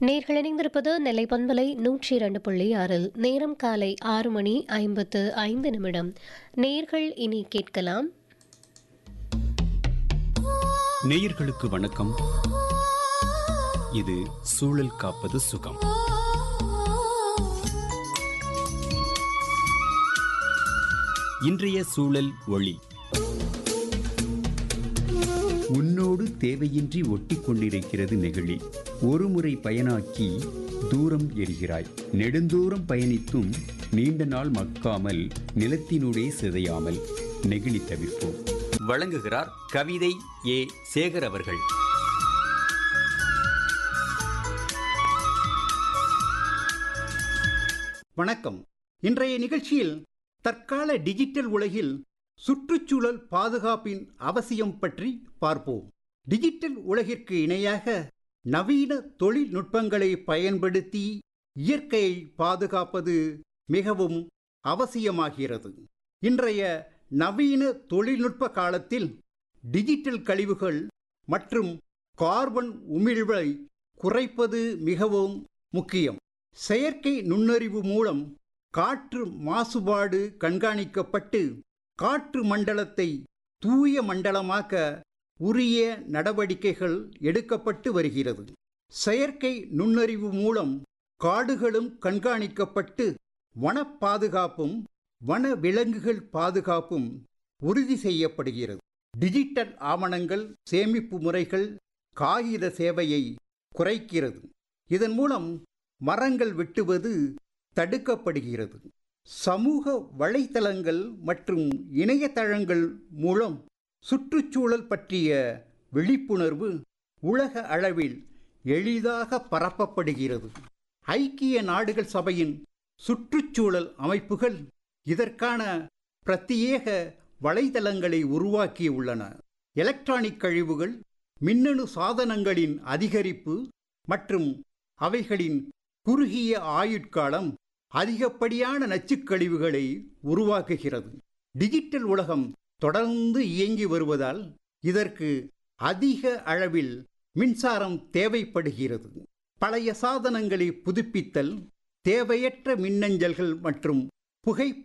நேர்கள் இணைந்திருப்பது நெல்லை பண்பலை 102.6. நேரம் காலை 6:55. நேர்கள் இனி கேட்கலாம். நேயர்களுக்கு வணக்கம். இது சூழல் காப்பது சுகம். இன்றைய சூழல் ஒளி. உன்னோடு தேவையின்றி ஒட்டி கொண்டிருக்கிறது நெகிழி. ஒருமுறை பயனாக்கி தூரம் எரிகிறாய். நெடுந்தூரம் பயணித்தும் நீண்ட நாள் மக்காமல் நிலத்தினுடைய சிதையாமல் நெகிழி தவிர்ப்போம். வழங்குகிறார் கவிதை ஏ. சேகர் அவர்கள். வணக்கம். இன்றைய நிகழ்ச்சியில் தற்கால டிஜிட்டல் உலகில் சுற்றுச்சூழல் பாதுகாப்பின் அவசியம் பற்றி பார்ப்போம். டிஜிட்டல் உலகிற்கு இணையாக நவீன தொழில்நுட்பங்களை பயன்படுத்தி இயற்கையை பாதுகாப்பது மிகவும் அவசியமாகிறது. இன்றைய நவீன தொழில்நுட்ப காலத்தில் டிஜிட்டல் கழிவுகள் மற்றும் கார்பன் உமிழ்வை குறைப்பது மிகவும் முக்கியம். செயற்கை நுண்ணறிவு மூலம் காற்று மாசுபாடு கண்காணிக்கப்பட்டு காற்று மண்டலத்தை தூய மண்டலமாக்க உரிய நடவடிக்கைகள் எடுக்கப்பட்டு வருகிறது. செயற்கை நுண்ணறிவு மூலம் காடுகளும் கண்காணிக்கப்பட்டு வன பாதுகாப்பும் வன விலங்குகள் பாதுகாப்பும் உறுதி செய்யப்படுகிறது. டிஜிட்டல் ஆவணங்கள் சேமிப்பு முறைகள் காகித சேவையை குறைக்கிறது. இதன் மூலம் மரங்கள் வெட்டுவது தடுக்கப்படுகிறது. சமூக வலைத்தளங்கள் மற்றும் இணையதளங்கள் மூலம் சுற்றுச்சூழல் பற்றிய விழிப்புணர்வு உலக அளவில் எளிதாக பரப்பப்படுகிறது. ஐக்கிய நாடுகள் சபையின் சுற்றுச்சூழல் அமைப்புகள் இதற்கான பிரத்யேக வலைதளங்களை உருவாக்கியுள்ளன. எலக்ட்ரானிக் கழிவுகள், மின்னணு சாதனங்களின் அதிகரிப்பு மற்றும் அவைகளின் குறுகிய ஆயுட்காலம் அதிகப்படியான நச்சுக்கழிவுகளை உருவாக்குகிறது. டிஜிட்டல் உலகம் தொடர்ந்து இயங்கி வருவதால் இதற்கு அதிக அளவில் மின்சாரம் தேவைப்படுகிறது. பழைய சாதனங்களை புதுப்பித்தல், தேவையற்ற மின்னஞ்சல்கள் மற்றும் புகை